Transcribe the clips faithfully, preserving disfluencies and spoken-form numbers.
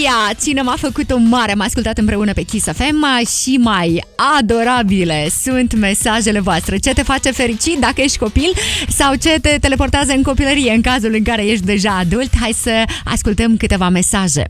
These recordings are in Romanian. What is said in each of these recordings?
Maria, cine m-a făcut un mare, am ascultat împreună pe Kiss F M și mai adorabile sunt mesajele voastre. Ce te face fericit dacă ești copil sau ce te teleportează în copilărie în cazul în care ești deja adult? Hai să ascultăm câteva mesaje.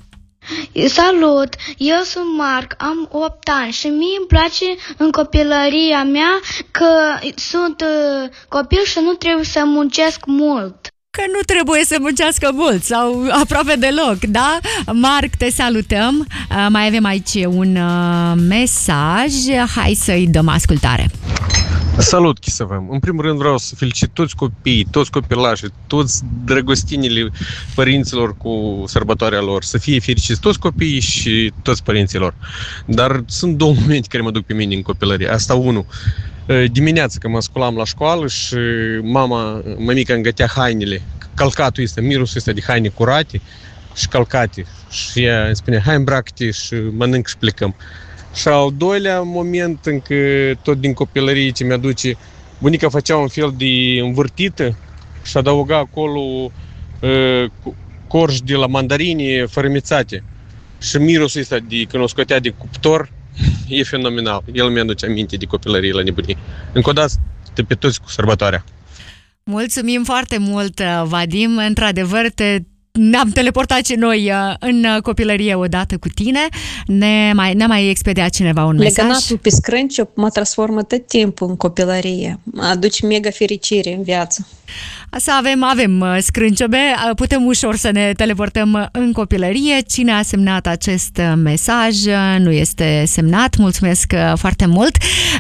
Salut, eu sunt Marc, am opt ani și mie îmi place în copilăria mea că sunt uh, copil și nu trebuie să muncesc mult. Că nu trebuie să muncească mult sau aproape deloc, da? Marc, te salutăm. Uh, mai avem aici un uh, mesaj. Hai să-i dăm ascultare. Salut, Kiss F M. În primul rând vreau să felicit toți copiii, toți copilașii, toți drăgostinile părinților cu sărbătoarea lor. Să fie fericiți toți copiii și toți părinților. Dar sunt două momente care mă duc pe mine în copilărie. Asta unu. Dimineața când mă sculam la școală și mama, mămica îmi gătea hainele, calcatul ăsta, mirosul ăsta de haine curate și calcate. Și ea îmi spune, hai îmbracă-te și mănânc și plecăm. Și al doilea moment, încă tot din copilărie ce mi-aduce, bunica făcea un fel de învârtită și adăuga acolo uh, corși de la mandarine fărâmițate. Și mirosul ăsta de când o scotea de cuptor e fenomenal. El mi-aduce aminte de copilărie la nebunie. Încă o dată pe toți cu sărbătoarea. Mulțumim foarte mult, Vadim. Într-adevăr, te ne-am teleportat și noi în copilărie odată cu tine. Ne mai, ne mai expediat cineva un mesaj. Legănatul pe scrânciop mă transformă tot timpul în copilărie. Aduce mega fericire în viață. Să avem, avem scrânciobe, putem ușor să ne teleportăm în copilărie. Cine a semnat acest mesaj nu este semnat, mulțumesc foarte mult.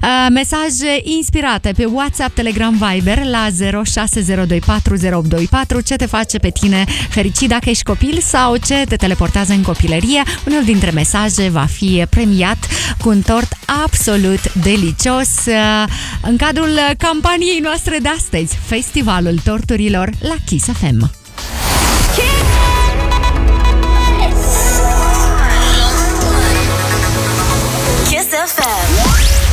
Mesaje inspirate pe WhatsApp, Telegram, Viber la zero șase zero doi patru zero opt doi patru. Ce te face pe tine fericit dacă ești copil sau ce te teleportează în copilărie? Unul dintre mesaje va fi premiat cu un tort absolut delicios în cadrul campaniei noastre de astăzi, Festivalul Torturilor la Kiss F M.